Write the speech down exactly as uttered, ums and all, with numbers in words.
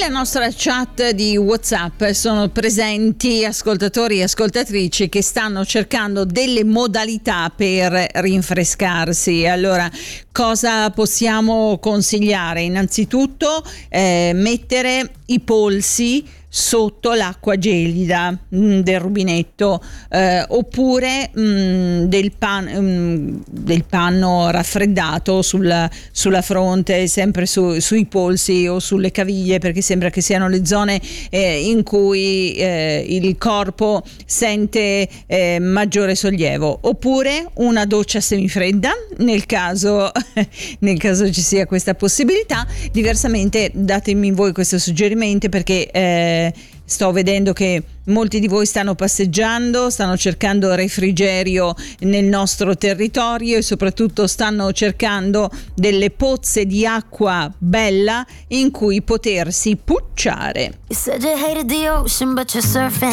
nostra chat di WhatsApp sono presenti ascoltatori e ascoltatrici che stanno cercando delle modalità per rinfrescarsi. Allora, cosa possiamo consigliare? Innanzitutto eh, mettere i polsi sotto l'acqua gelida mh, del rubinetto, eh, oppure mh, del, pan, mh, del panno raffreddato sulla, sulla fronte, sempre su, sui polsi o sulle caviglie, perché sembra che siano le zone eh, in cui eh, il corpo sente eh, maggiore sollievo. Oppure una doccia semifredda nel caso, nel caso ci sia questa possibilità. Diversamente datemi voi questo suggerimento, perché eh, sto vedendo che molti di voi stanno passeggiando, stanno cercando refrigerio nel nostro territorio e soprattutto stanno cercando delle pozze di acqua bella in cui potersi pucciare.